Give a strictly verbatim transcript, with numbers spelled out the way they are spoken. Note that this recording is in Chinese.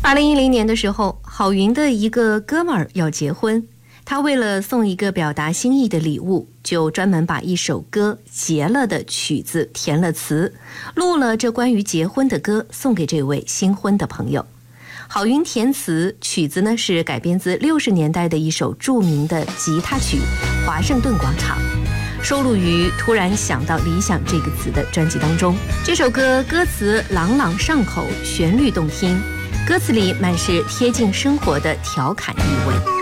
二零一零年的时候，郝云的一个哥们儿要结婚，他为了送一个表达心意的礼物，就专门把一首歌结了的曲子填了词，录了这关于结婚的歌，送给这位新婚的朋友。郝云填词，曲子呢是改编自六十年代的一首著名的吉他曲《华盛顿广场》，收录于《突然想到理想》这个词的专辑当中。这首歌歌词朗朗上口，旋律动听，歌词里满是贴近生活的调侃意味。